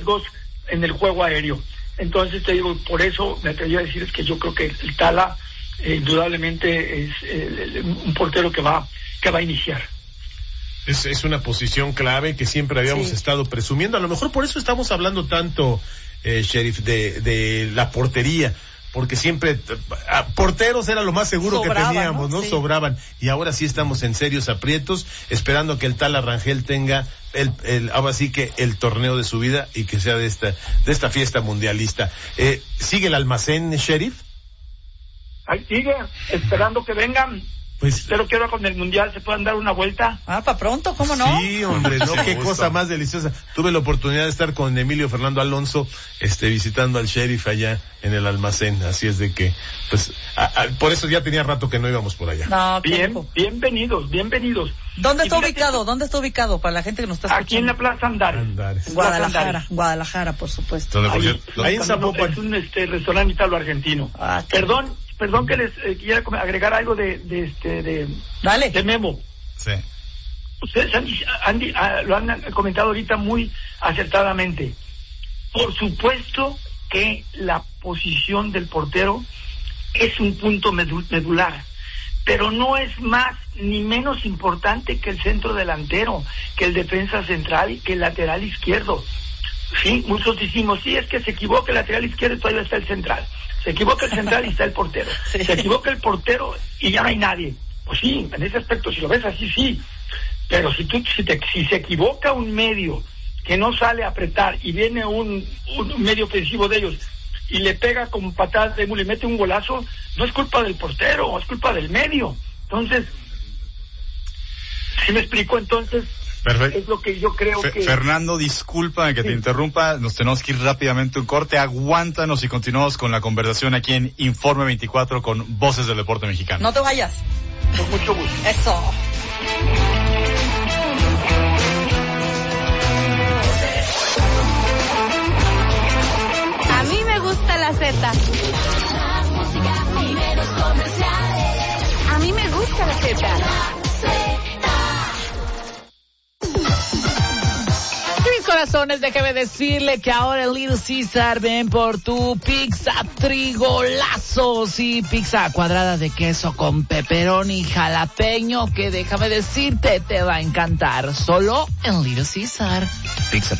riesgos en el juego aéreo. Entonces te digo, por eso me atreví a decir es que yo creo que el Tala indudablemente es un portero que va a iniciar. Es una posición clave que siempre habíamos estado presumiendo. A lo mejor por eso estamos hablando tanto, Sheriff, de la portería, porque siempre porteros era lo más seguro que teníamos, ¿no? Sí. Sobraban, y ahora sí estamos en serios aprietos, esperando que el Tala Rangel tenga ahora sí que el torneo de su vida y que sea de esta fiesta mundialista. ¿Sigue el almacén, Sheriff? Ahí sigue, esperando que vengan. Pues espero que ahora con el mundial se puedan dar una vuelta. Para pronto, ¿cómo no? Sí, hombre, no, qué cosa más deliciosa. Tuve la oportunidad de estar con Emilio Fernando Alonso, visitando al Sheriff allá en el almacén, así es de que, pues, por eso ya tenía rato que no íbamos por allá. No, bienvenidos. ¿Dónde está ubicado para la gente que nos está escuchando? Aquí en la Plaza Andares. Guadalajara, por supuesto. Ahí en Zapopan. Es un restaurante italo-argentino. Perdón que les quiera agregar algo de Memo. Sí. Ustedes lo han comentado ahorita muy acertadamente. Por supuesto que la posición del portero es un punto medular, pero no es más ni menos importante que el centro delantero, que el defensa central, que el lateral izquierdo. Sí, muchos decimos, sí, es que se equivoca el lateral izquierdo y todavía está el central. Se equivoca el central y está el portero. Sí. Se equivoca el portero y ya no hay nadie. Pues sí, en ese aspecto, si lo ves así, sí. Pero si se equivoca un medio que no sale a apretar y viene un medio ofensivo de ellos y le pega con patadas de mula y mete un golazo, no es culpa del portero, es culpa del medio. Entonces, ¿sí me explico? Entonces, perfecto. Es lo que yo creo que... Fernando, disculpa que te interrumpa, nos tenemos que ir rápidamente a un corte, aguántanos y continuamos con la conversación aquí en Informe 24 con Voces del Deporte Mexicano. No te vayas. Con mucho gusto. Eso. A mí me gusta la Z. A mí me gusta la Z. Corazones, déjeme decirle que ahora en Little Caesar ven por tu pizza trigolazo, sí, pizza cuadrada de queso con pepperoni jalapeño, que déjame decirte, te va a encantar, solo en Little Caesar. Pizza.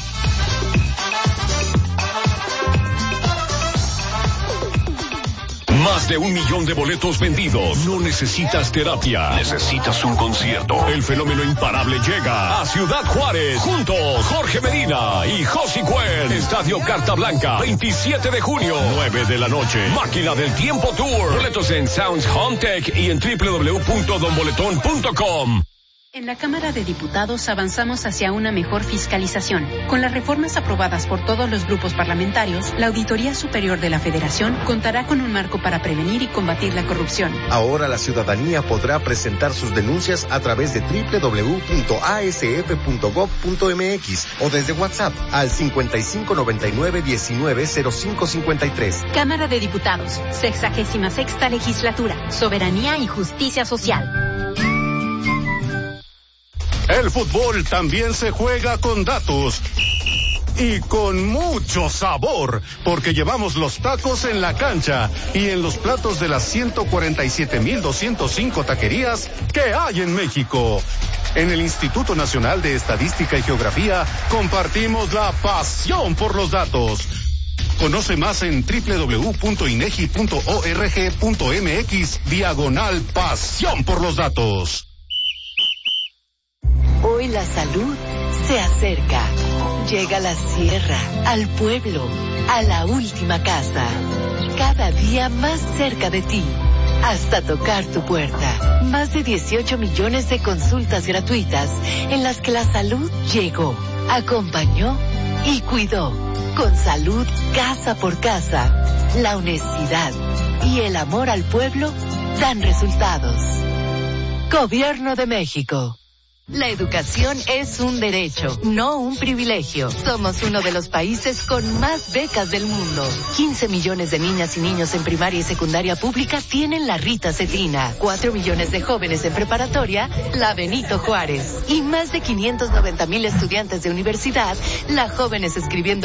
Más de 1 millón de boletos vendidos. No necesitas terapia. Necesitas un concierto. El fenómeno imparable llega a Ciudad Juárez. Juntos, Jorge Medina y Josi Cuen. Estadio Carta Blanca, 27 de junio, 9 de la noche. Máquina del Tiempo Tour. Boletos en Sounds Home Tech y en www.donboletón.com. En la Cámara de Diputados avanzamos hacia una mejor fiscalización. Con las reformas aprobadas por todos los grupos parlamentarios, la Auditoría Superior de la Federación contará con un marco para prevenir y combatir la corrupción. Ahora la ciudadanía podrá presentar sus denuncias a través de www.asf.gov.mx o desde WhatsApp al 5599-190553. Cámara de Diputados, 66ª Legislatura, Soberanía y Justicia Social. El fútbol también se juega con datos y con mucho sabor, porque llevamos los tacos en la cancha y en los platos de las 147,205 taquerías que hay en México. En el Instituto Nacional de Estadística y Geografía compartimos la pasión por los datos. Conoce más en www.inegi.org.mx/pasión por los datos. Hoy la salud se acerca. Llega a la sierra, al pueblo, a la última casa. Cada día más cerca de ti, hasta tocar tu puerta. Más de 18 millones de consultas gratuitas en las que la salud llegó, acompañó y cuidó. Con salud casa por casa, la honestidad y el amor al pueblo dan resultados. Gobierno de México. La educación es un derecho, no un privilegio. Somos uno de los países con más becas del mundo. 15 millones de niñas y niños en primaria y secundaria pública tienen la Rita Cetina. 4 millones de jóvenes en preparatoria, la Benito Juárez. Y más de 590,000 estudiantes de universidad, la Jóvenes Escribiendo